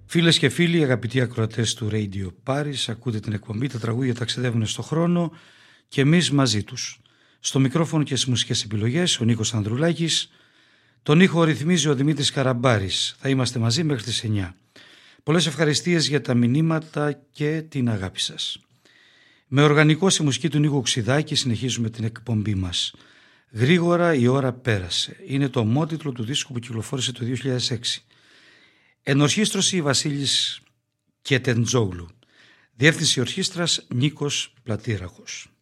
Φίλες και φίλοι, αγαπητοί ακροατές του Radio Paris, ακούτε την εκπομπή «Τα τραγούδια ταξιδεύουν στο χρόνο» και εμείς μαζί τους. Στο μικρόφωνο και στις μουσικές επιλογές ο Νίκος Ανδρουλάκης, τον ήχο ρυθμίζει ο Δημήτρης Καραμπάρης. Θα είμαστε μαζί μέχρι τις 9. Πολλές ευχαριστίες για τα μηνύματα και την αγάπη σας. Με οργανικό στη μουσική του Νίκου Ξιδάκη συνεχίζουμε την εκπομπή μας. «Γρήγορα η ώρα πέρασε» είναι το ομότιτλο του δίσκου που κυκλοφόρησε το 2006. Ενορχήστρωση Βασίλης Κετεντζόγλου. Διεύθυνση ορχήστρας Νίκος Πλατήραχος.